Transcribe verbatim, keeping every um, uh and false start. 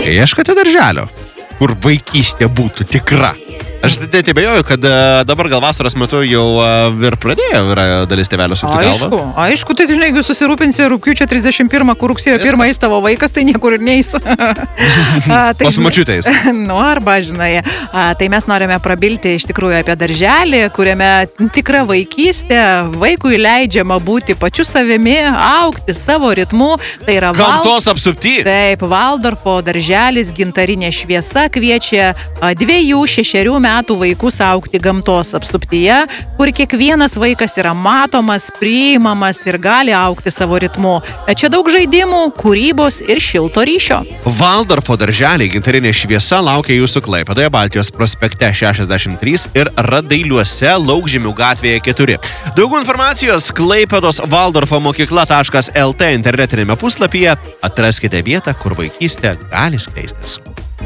Ieškote darželio, kur vaikystė būtų tikra. Aš net abejoju, kad dabar gal vasaros metu jau ir pradėjo yra dalis tėvelio sukti galvą. Aišku, aišku, tai žinai, jeigu susirūpinsi rugpjūčio trisdešimt pirmą, kur rugsėjo pirmą eis tavo vaikas, tai niekur ir neis. Pas močiutės. Nu, arba, žinai, a, tai mes norime prabilti iš tikrųjų apie darželį, kuriame tikra vaikystė, vaikui leidžiama būti pačiu savimi, augti savo ritmu. Tai yra Gamtos Val... apsupty. Taip, Valdorfo darželis Gintarinė šviesa kviečia a, dviejų, šešerių metų metų vaikus augti gamtos apsuptyje, kur kiekvienas vaikas yra matomas, priimamas ir gali augti savo ritmu. Čia daug žaidimų, kūrybos ir šilto ryšio. Valdorfo darželiai Gintarinė šviesa laukia jūsų Klaipėdoje Baltijos prospekte šešiasdešimt trys ir Radailiuose Laukžemių gatvėje keturi. Daugiau informacijos Klaipėdos Valdorfo mokykla taškas el tė internetinėme puslapyje. Atraskite vietą, kur vaikystė gali skleistis.